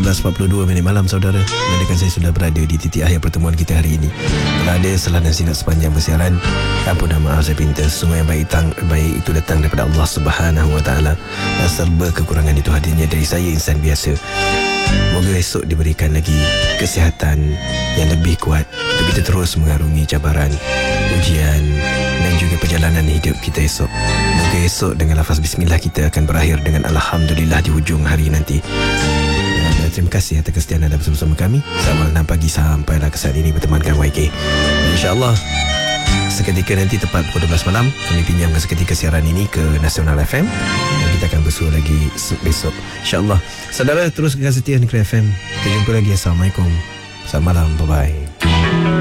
11.42 malam saudara. Menandakan saya sudah berada di titik akhir pertemuan kita hari ini. Kalau ada salah dan silap sepanjang persiaran, ampun dan maaf saya pinta. Semua yang baik itu datang daripada Allah Subhanahu Wa Taala, dan serba kekurangan itu hadirnya dari saya, insan biasa. Moga esok diberikan lagi kesihatan yang lebih kuat untuk kita terus mengarungi cabaran, ujian dan juga perjalanan hidup kita esok. Moga esok dengan lafaz bismillah kita akan berakhir dengan alhamdulillah di hujung hari nanti. Dan terima kasih atas kesetiaan anda bersama-sama kami sawal 6 pagi sampailah ke saat ini bertemankan YK. InsyaAllah seketika nanti tepat pukul 12 malam kami pinjamkan seketika siaran ini ke Nasional FM, dan kita akan bersua lagi besok InsyaAllah. Saudara terus kekal setia Negeri FM. Kita jumpa lagi. Assalamualaikum. Selamat malam. Bye-bye.